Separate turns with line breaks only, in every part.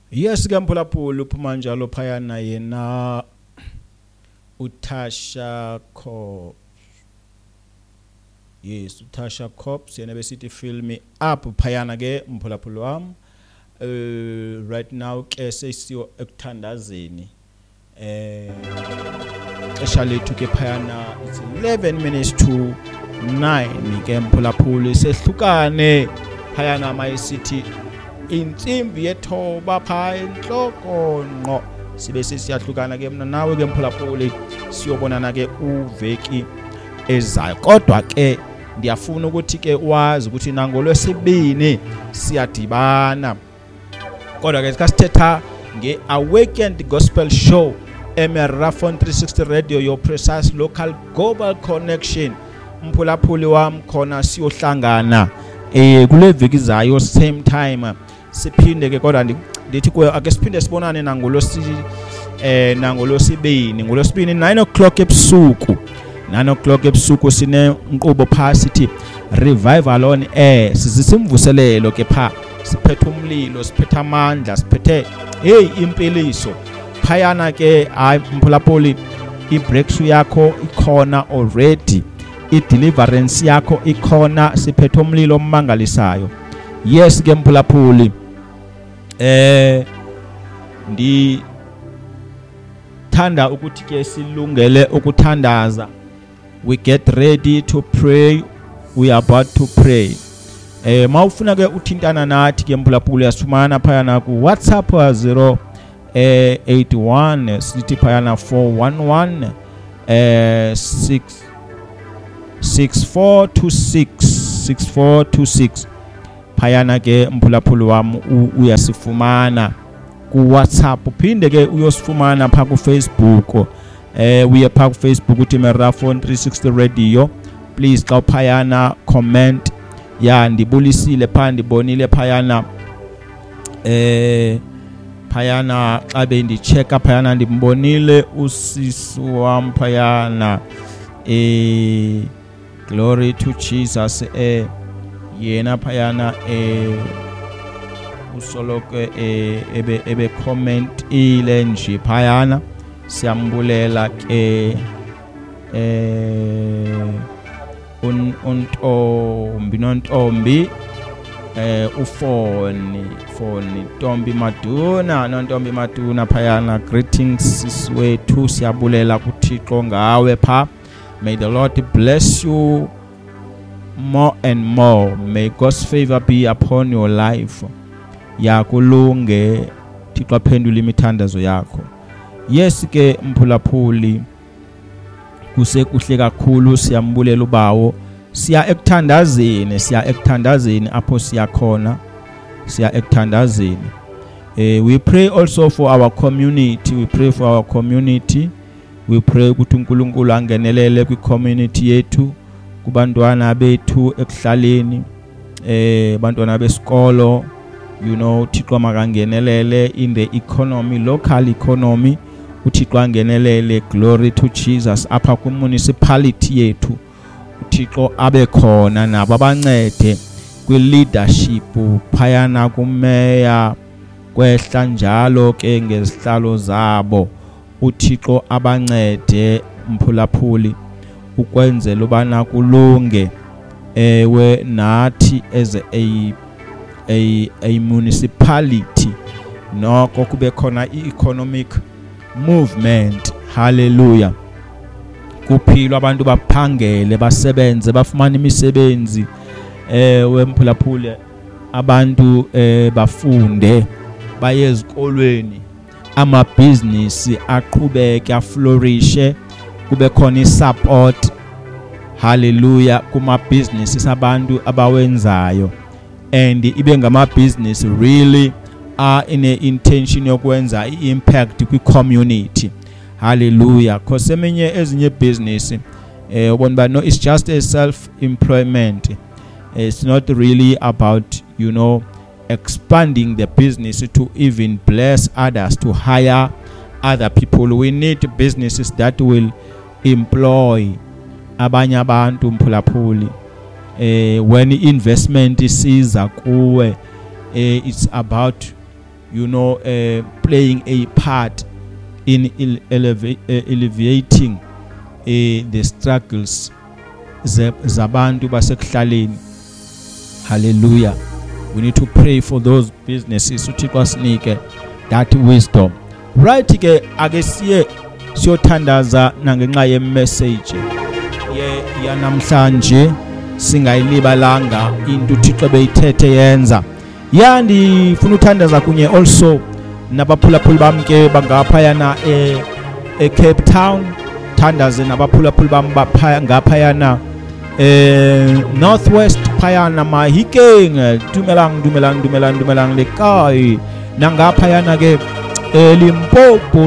Yes ke mphulaphula uphuma njalo phayana yena uTasha Cobbs. Yes, uTasha Cobbs yena besithi film up phayana ke mphulaphula wami. Right now ke sesiyo ekuthandazeni. Xesha lethu ke phayana it's 11 minutes to 9 ke mphulaphula sehlukane phayana mayithi insimbi yethoba pha enhloko ngqo sibe sesiyahlukana ke mina nawe ke mphulaphuli siyobonana ke uveki ezayo kodwa ke ndiyafuna ukuthi ke wazi ukuthi nangolwesibini siyadibana kodwa ke sikasithetha ngeAwakened Gospel Show eMerafon 360 Radio, your precise local global connection. Mphulaphuli wami khona siyohlangana kule veki zayo same time siphinde ke kodwa ndithi kuwe ake siphinde sibonane nangolosibini 9 o'clock ebusuku 9 o'clock ebusuku sine nkqubo pha sithi revival on air sizisimvuselelo ke pha siphethe umlilo siphethe amandla siphethe impiliso phayana ke hayi mphulaphuli i-breakthrough yakho ikhona already i-deliverance yakho ikhona siphethe umlilo omangalisayo. Yes ke mphulaphuli ndi thanda ukuthi ke silungele ukuthandaza. We get ready to pray. We are about to pray. Mawufuna ke uthintana nathi ke mphulaphuli yasifumana phayana ku WhatsApp 081 sithi phayana 411 6426 phayana ke mphulaphuli wami uyasifumana ku WhatsApp uphinde ke uyosifumana pha ku Facebook uye pha ku Facebook uthi Merafon 360 Radio. Please xa phayana comment ya ndibulisile pha ndibonile phayana phayana xa bendichecka phayana ndimbonile usisi wam phayana glory to Jesus yena phayana usoloko ebe comment ile nje phayana siyambulela ke nontombi ufoni Ntombi Maduna nontombi Maduna phayana greetings siswethu siyabulela kuThixo ngawe pha. May the Lord bless you more and more. May God's favor be upon your life. Yakulunge Thixo aphendule imithandazo yakho. Yes ke mphulaphuli kusekuhle kakhulu siyambulela ubawo siya ekuthandazeni apho siyakhona siya ekuthandazeni. We pray also for our community. We pray for our community. We pray ukuthi uNkulunkulu angenelele kwi-community yethu kubantwana bethu ekuhlaleni bantwana besikolo Thixo makangenelele in the economy, local economy. uThixo angenelele, glory to Jesus, apha ku municipality yethu uThixo abe khona nabo abancede kwi leadership phayana kumeya kwehla njalo ke ngezihlalo zabo uThixo abancede mphulaphuli ukwenzela ubana kulunge we nathi as a municipality noko kube khona i-economic movement. Hallelujah. Kuphilwa abantu baphangele basebenze bafumana imisebenzi wemphulaphule abantu bafunde baye ezikolweni amabhizinisi aqhubeke aflourishe kube khona isupport. Hallelujah. Kuma businesses abantu abawenzayo and ibe ngama business really are in a intention yokwenza impact kwi community. Hallelujah. Cause eminye ezinye business ubona no, it's just a self employment. It's not really about expanding the business to even bless others, to hire other people. We need businesses that will employ abanye abantu mphulaphuli. When investment isiza kuwe, it's about playing a part in alleviating the struggles zabantu basekuhlaleni. Hallelujah. We need to pray for those businesses uThixo asinike that wisdom. Right ke ake siyothandaza nangenxa ye message yanamhlanje singayilibalanga into uThixo beyithethe yenza. Ndifuna uthandaza kunye also nabaphulaphuli bami ke bangapha yana Cape Town, thandaze nabaphulaphuli bami baphaya ngapha yana Northwest phayana Mahikeng, dumelang lekai nangapha yana ke Limpopo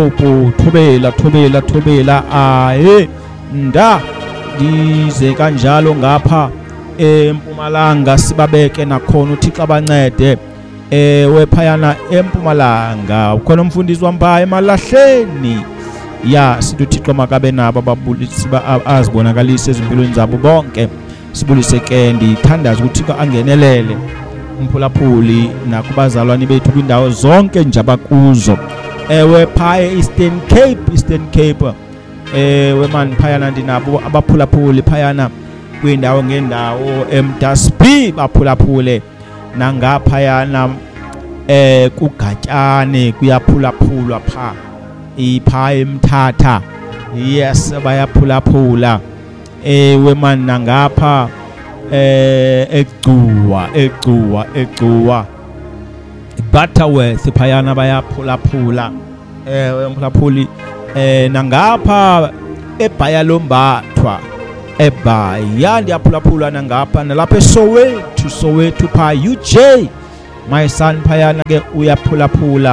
thobela nda dize kanjalo ngapha eMpumalanga sibabeke nakhona uThixo abancede wephayana eMpumalanga ukhona umfundisi wamphaya eMalahleni sithi uThixo makabe nabo ababulisi azibonakalise ezimpilweni zabo bonke. Sibulise ke ndithandaza ukuthi angenelele umphulaphuli nakubazalwane bethu kwindawo zonke nje abakuzo wephaya Eastern Cape wemani phayana ndinabo abaphulaphuli phayana kwindawo ngendawo eMdasbi baphulaphule nangaphayana kuGatyane kuyaphulaphulwa iphaya eMthatha. Yes, bayaphulaphula wemani nangapha Egcuwa Butterworth phayana bayaphulaphula umphulaphuli nangapha eBhaya Lombathwa eBhaya ndiyaphulaphula nangapha nalapha eSoweto UJ my son phayana ke uyaphulaphula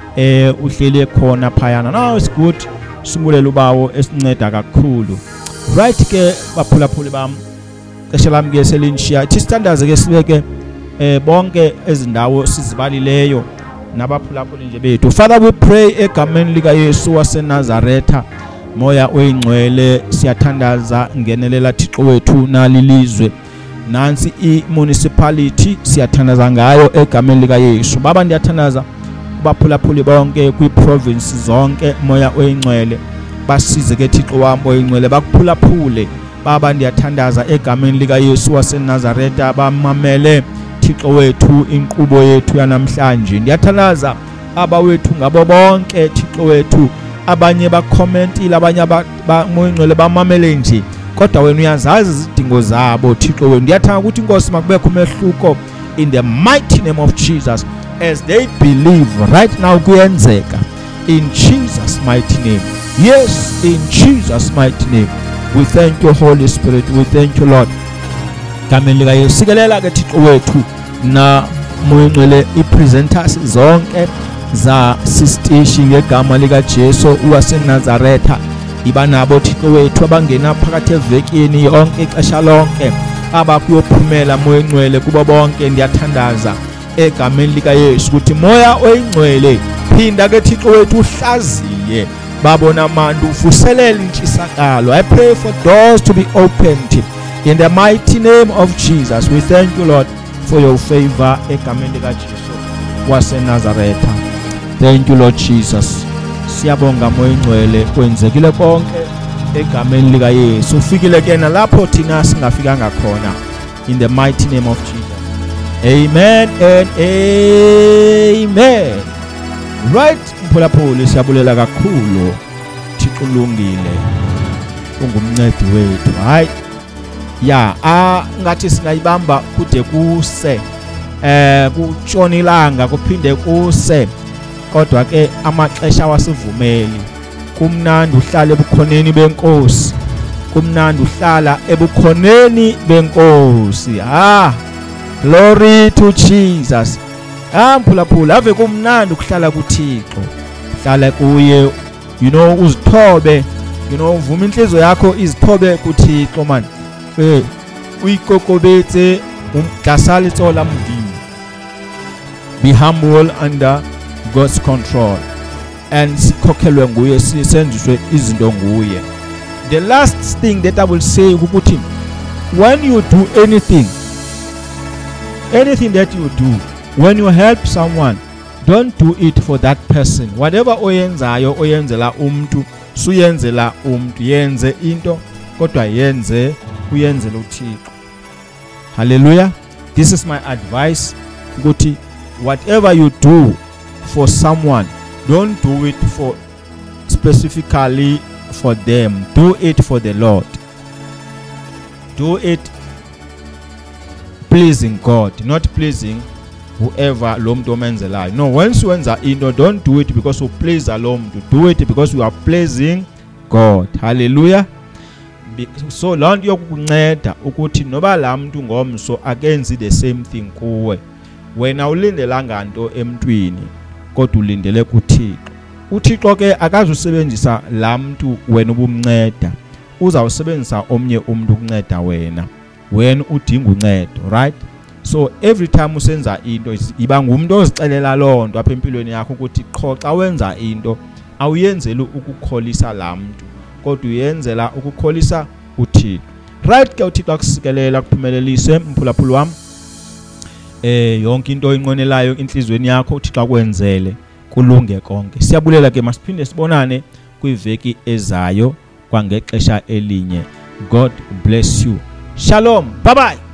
uhlele khona phayana. Now it's good sibulela ubawo esinceda kakhulu. Right ke baphulaphuli bami xesha lami ke selinshiya thi standards ke sibeke bonke ezindawo sizibalileyo nabaphulaphuli nje bethu. Father, we pray egameni lika Yesu waseNazaretha, moya oyingcwele siyathandaza ngenelela Thixo wethu nalilizwe nansi i-municipality siyathandaza ngayo egameni lika Yesu. Baba ndiyathandaza baphulaphuli bonke kwi-province zonke, moya oyingcwele basize ke Thixo wami oyingcwele bakuphulaphule. Baba ndiyathandaza egameni lika Yesu waseNazaretha bamamele Thixo wethu inkqubo yethu yanamhlanje. Ndiyathandaza abawethu ngabo bonke Thixo wethu, abanye bakhomentile, abanye moyingcwele bamamele nje kodwa wena uyazazi izidingo zabo Thixo wethu. Ndiyathanda ukuthi inkosi makubekho umehluko in the mighty name of Jesus as they believe right now kuyenzeka in Jesus mighty name. Yes, in Jesus mighty name. We thank you Holy Spirit, we thank you Lord. Gameni lika Yesu sikelela ke Thixo wethu na moyingcwele i-presenters zonke za sisteshi ngegama lika Jesu waseNazaretha. Iba nabo Thixo wethu abangena phakathi evekini yonke ixesha lonke abakuyophumela moyingcwele kubo bonke. Ndiyathandaza egameni lika Yesu ukuthi moya oyingcwele phinda ke Thixo wethu uhlaziye babona amantu uvuselele intshisakalo. I pray for doors to be opened in the mighty name of Jesus. We thank you Lord for your favor egameni lika Jesu waseNazaretha. Thank you Lord Jesus. Siyabonga moyingcwele kwenzekile konke egameni lika Yesu. Ufikile ke nalapho thina singafikanga khona in the mighty name of Jesus. Amen and amen. Right, mphulaphuli siyabulela kakhulu. Thixo ulungile, ungumncedi wethu. Hayi ngathi singayibamba kude kuse kutshona ilanga kuphinde kuse, kodwa ke amaxesha wasivumeli. Kumnandi uhlala ebukhoneni benkosi, kumnandi uhlala ebukhoneni benkosi. Glory to Jesus. Mphulaphula ave kumnandi ukuhlala kuThixo, hlala kuye, uzithobe, uvuma inhliziyo yakho izithobe kuThixo man. Uyikokobetse umglasala itsola mvini. Be humble under God's control and sikhokhelwe nguye, sisenziswe izinto nguye. The last thing that I will say ukuthi when you do anything that you do, when you help someone, don't do it for that person. Whatever oyenzayo oyenzela umuntu suyenzela umuntu, yenze into kodwa uyenzela uThixo. Hallelujah. This is my advice ukuthi whatever you do for someone, don't do it for specifically for them. Do it for the Lord. Do it pleasing God, not pleasing whoever lo muntu omenzelayo. No, once wenza into, don't do it because you please lo muntu. Do it because you are pleasing God. Hallelujah. So loo nto yokukunceda ukuthi noba la muntu ngomso akenzi the same thing kuwe, wena ulindelanga nto emntwini kodwa ulindele kuThixo. uThixo ke akazusebenzisa la muntu wena ubumnceda, uzawusebenzisa omnye umuntu ukunceda wena udinga uncedo, right? So every time usenza into iba ngumuntu ozicelela loo nto apha empilweni yakho ukuthi qho xa wenza into awuyenzeli ukukholisa la muntu kodwa uyenzela ukukholisa uThixo. Right ke uThixo akusikelela akuphumelelise mphulaphula wami. Yonke into oyinqonelayo inhlizweni yakho uThixo akwenzele kulunge konke. Siyabulela ke masiphinde sibonane kwiveki ezayo kwangexesha elinye. God bless you. Shalom. Bye bye.